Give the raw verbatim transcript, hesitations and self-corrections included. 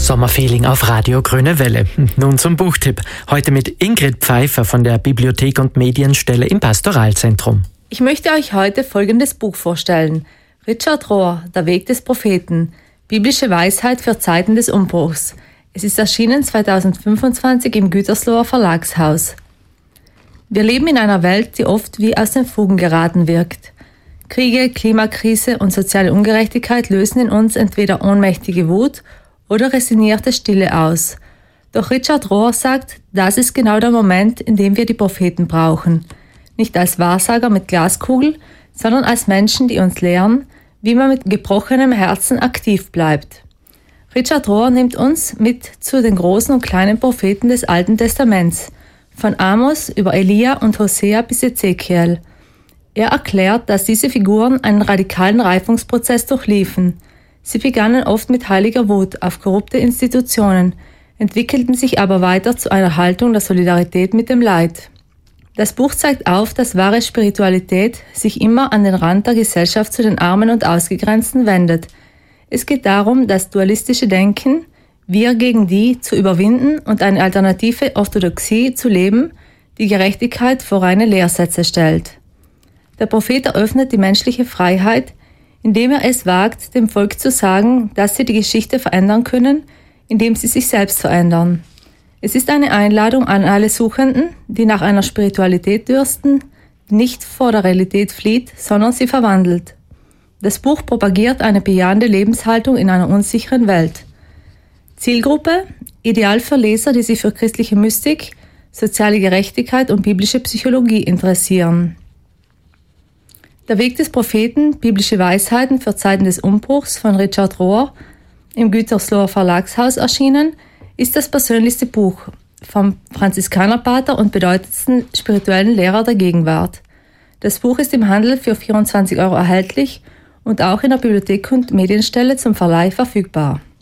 Sommerfeeling auf Radio Grüne Welle. Nun zum Buchtipp. Heute mit Ingrid Pfeiffer von der Bibliothek und Medienstelle im Pastoralzentrum. Ich möchte euch heute folgendes Buch vorstellen. Richard Rohr, Der Weg des Propheten. Biblische Weisheit für Zeiten des Umbruchs. Es ist erschienen zweitausendfünfundzwanzig im Gütersloher Verlagshaus. Wir leben in einer Welt, die oft wie aus den Fugen geraten wirkt. Kriege, Klimakrise und soziale Ungerechtigkeit lösen in uns entweder ohnmächtige Wut oder resignierte Stille aus. Doch Richard Rohr sagt, das ist genau der Moment, in dem wir die Propheten brauchen. Nicht als Wahrsager mit Glaskugel, sondern als Menschen, die uns lehren, wie man mit gebrochenem Herzen aktiv bleibt. Richard Rohr nimmt uns mit zu den großen und kleinen Propheten des Alten Testaments, von Amos über Elia und Hosea bis Ezekiel. Er erklärt, dass diese Figuren einen radikalen Reifungsprozess durchliefen. Sie begannen oft mit heiliger Wut auf korrupte Institutionen, entwickelten sich aber weiter zu einer Haltung der Solidarität mit dem Leid. Das Buch zeigt auf, dass wahre Spiritualität sich immer an den Rand der Gesellschaft zu den Armen und Ausgegrenzten wendet. Es geht darum, das dualistische Denken, wir gegen die, zu überwinden und eine alternative Orthodoxie zu leben, die Gerechtigkeit vor reine Lehrsätze stellt. Der Prophet eröffnet die menschliche Freiheit, indem er es wagt, dem Volk zu sagen, dass sie die Geschichte verändern können, indem sie sich selbst verändern. Es ist eine Einladung an alle Suchenden, die nach einer Spiritualität dürsten, die nicht vor der Realität flieht, sondern sie verwandelt. Das Buch propagiert eine bejahende Lebenshaltung in einer unsicheren Welt. Zielgruppe: ideal für Leser, die sich für christliche Mystik, soziale Gerechtigkeit und biblische Psychologie interessieren. Der Weg des Propheten, biblische Weisheiten für Zeiten des Umbruchs von Richard Rohr, im Gütersloher Verlagshaus erschienen, ist das persönlichste Buch vom Franziskanerpater und bedeutendsten spirituellen Lehrer der Gegenwart. Das Buch ist im Handel für vierundzwanzig Euro erhältlich und auch in der Bibliothek und Medienstelle zum Verleih verfügbar.